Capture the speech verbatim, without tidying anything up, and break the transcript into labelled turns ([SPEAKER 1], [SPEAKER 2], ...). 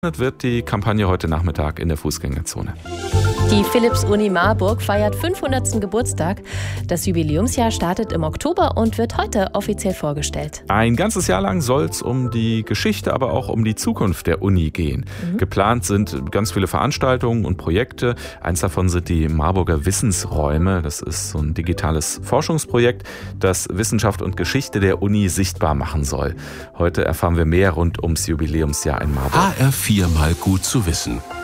[SPEAKER 1] Wird die Kampagne heute Nachmittag in der Fußgängerzone.
[SPEAKER 2] Die Philipps-Uni Marburg feiert fünfhundertsten Geburtstag. Das Jubiläumsjahr startet im Oktober und wird heute offiziell vorgestellt.
[SPEAKER 1] Ein ganzes Jahr lang soll es um die Geschichte, aber auch um die Zukunft der Uni gehen. Mhm. Geplant sind ganz viele Veranstaltungen und Projekte. Eins davon sind die Marburger Wissensräume. Das ist so ein digitales Forschungsprojekt, das Wissenschaft und Geschichte der Uni sichtbar machen soll. Heute erfahren wir mehr rund ums Jubiläumsjahr in Marburg.
[SPEAKER 3] H R vier mal gut zu wissen.